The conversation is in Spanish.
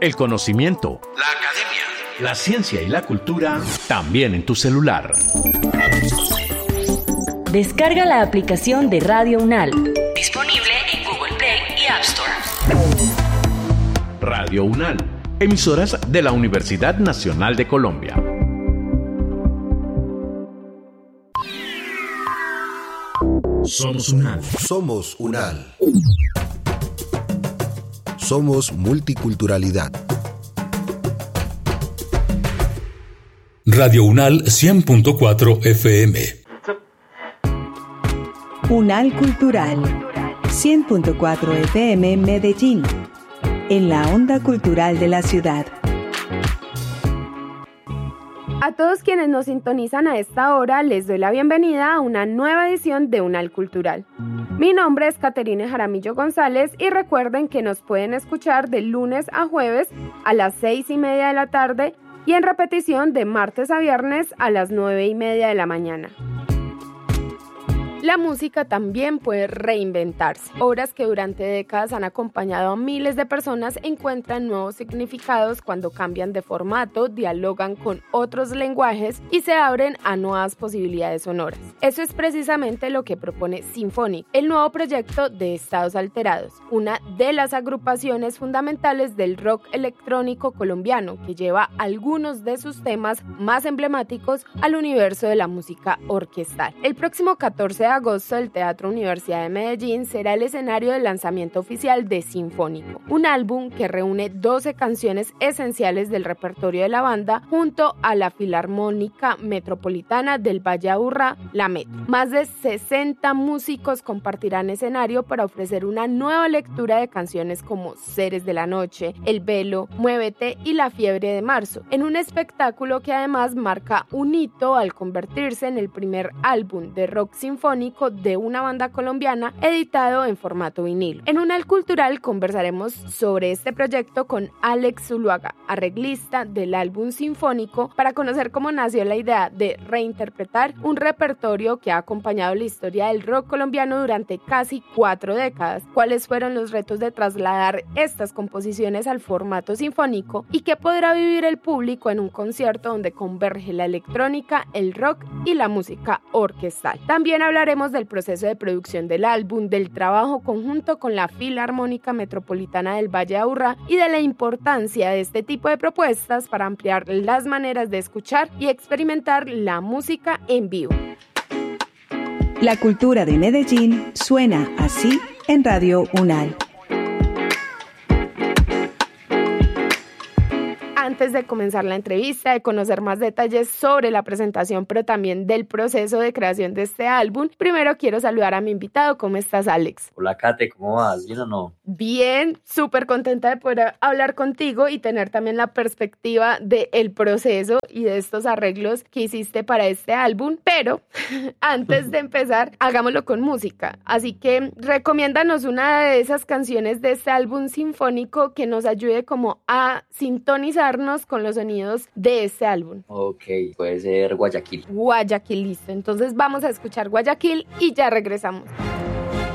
el conocimiento, la academia, la ciencia y la cultura, también en tu celular. Descarga la aplicación de Radio UNAL. Disponible en Google Play y App Store. Radio UNAL, emisoras de la Universidad Nacional de Colombia. Somos UNAL. Somos UNAL. Somos multiculturalidad. Radio UNAL 100.4 FM. UNAL Cultural 100.4 FM Medellín, en la onda cultural de la ciudad. A todos quienes nos sintonizan a esta hora, les doy la bienvenida a una nueva edición de UNAL Cultural. Mi nombre es Caterine Jaramillo González y recuerden que nos pueden escuchar de lunes a jueves a las 6:30 de la tarde y en repetición de martes a viernes a las 9:30 de la mañana. La música también puede reinventarse. Obras que durante décadas han acompañado a miles de personas encuentran nuevos significados cuando cambian de formato, dialogan con otros lenguajes y se abren a nuevas posibilidades sonoras. Eso es precisamente lo que propone Sinfonic, el nuevo proyecto de Estados Alterados, una de las agrupaciones fundamentales del rock electrónico colombiano que lleva algunos de sus temas más emblemáticos al universo de la música orquestal. El próximo 14 de agosto, el Teatro Universidad de Medellín será el escenario del lanzamiento oficial de Sinfónico, un álbum que reúne 12 canciones esenciales del repertorio de la banda junto a la Filarmónica Metropolitana del Valle de Aburrá, la Metro. Más de 60 músicos compartirán escenario para ofrecer una nueva lectura de canciones como Seres de la Noche, El Velo, Muévete y La Fiebre de Marzo, en un espectáculo que además marca un hito al convertirse en el primer álbum de rock sinfónico de una banda colombiana editado en formato vinilo. En UNAL Cultural conversaremos sobre este proyecto con Alex Zuluaga, arreglista del álbum sinfónico, para conocer cómo nació la idea de reinterpretar un repertorio que ha acompañado la historia del rock colombiano durante casi 4 décadas, cuáles fueron los retos de trasladar estas composiciones al formato sinfónico y qué podrá vivir el público en un concierto donde converge la electrónica, el rock y la música orquestal. También hablaremos del proceso de producción del álbum, del trabajo conjunto con la Filarmónica Metropolitana del Valle de Aburrá y de la importancia de este tipo de propuestas para ampliar las maneras de escuchar y experimentar la música en vivo. La cultura de Medellín suena así en Radio UNAL. Antes de comenzar la entrevista, de conocer más detalles sobre la presentación, pero también del proceso de creación de este álbum, primero quiero saludar a mi invitado. ¿Cómo estás, Alex? Hola, Kate, ¿cómo vas? ¿Bien o no? Bien, súper contenta de poder hablar contigo y tener también la perspectiva del proceso y de estos arreglos que hiciste para este álbum, pero antes de empezar, hagámoslo con música. Así que recomiéndanos una de esas canciones de este álbum sinfónico que nos ayude como a sintonizarnos con los sonidos de este álbum. Ok, puede ser Guayaquil. Guayaquil, listo. Entonces vamos a escuchar Guayaquil y ya regresamos.